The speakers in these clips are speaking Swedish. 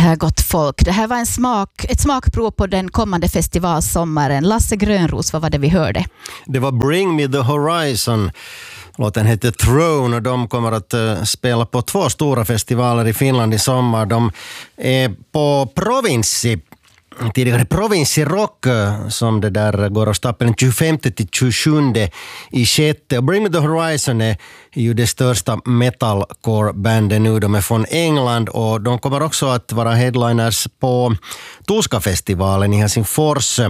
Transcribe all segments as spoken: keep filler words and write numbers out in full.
här gott folk. Det här var en smak, ett smakprov på den kommande festivalsommaren. Lasse Grönros, vad var det vi hörde? Det var Bring Me The Horizon. Låten heter Throne och de kommer att uh, spela på två stora festivaler i Finland i sommar. De är på Provinsi, tidigare Provinsi Rock, som det där går av stapeln tjugofemte till tjugosjunde i sjätte. Och Bring Me The Horizon är ju det största metalcore-bandet nu. De är från England och de kommer också att vara headliners på Tuska-festivalen i Helsingfors.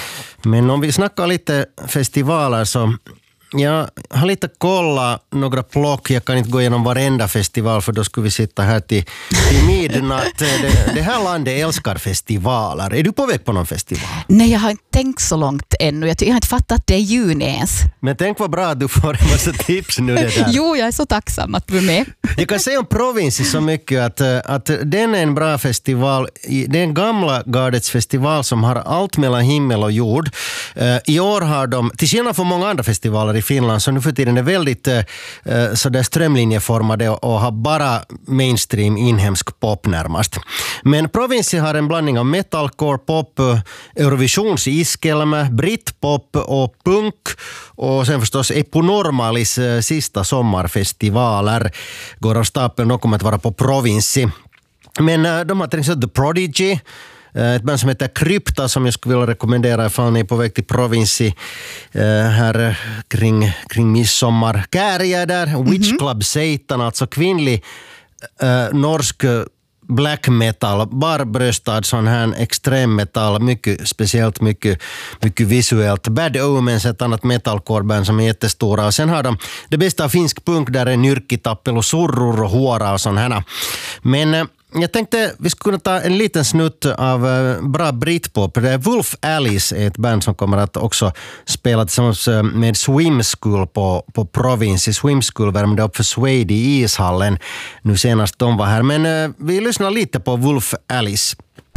Men om vi snackar lite festivaler så jag har lite kolla några plock. Jag kan inte gå igenom varenda festival för då skulle vi sitta här till, till midnatt. Det, det här landet älskar festivaler. Är du på väg på någon festival? Nej, jag har inte tänkt så långt ännu. Jag, jag har inte fattat att det är juni ens. Men tänk vad bra att du får en massa tips nu. Det där. Jo, jag är så tacksam att du är med. Jag kan säga om Provinsi så mycket att, att den är en bra festival. Det är en gamla gardets festival som har allt mellan himmel och jord. I år har de, till skillnad från många andra festivaler i Finland, så nu för tiden är väldigt uh, sådär strömlinjeformade och har bara mainstream inhemsk pop närmast. Men Provinsi har en blandning av metalcore, pop, Eurovisions iskelmä, britpop och punk och sen förstås Eponormalis uh, sista sommarfestivaler går av stapeln. De kommer att vara på Provinsi. Men uh, de har till exempel The Prodigy, ett band som heter Krypta som jag skulle vilja rekommendera ifall ni är på väg till Provinsi uh, här kring, kring midsommar. Kääriä där, mm-hmm. Witch Club Satan, alltså kvinnlig uh, norsk black metal, barbröstad sån här extrem metal, mycket speciellt, mycket, mycket visuellt. Bad Omens, ett annat metalcore-band som är jättestora. Och sen har de det bästa av finsk punk, där är nyrkitappel och surror och håra och sån här. Men uh, jag tänkte vi skulle ta en liten snutt av uh, bra britpop. Det är Wolf Alice, ett band som kommer att också spela tillsammans uh, med Swim School på, på Provinsi. Swim School värmde upp för Suede i ishallen nu senast de var här. Men uh, vi lyssnar lite på Wolf Alice.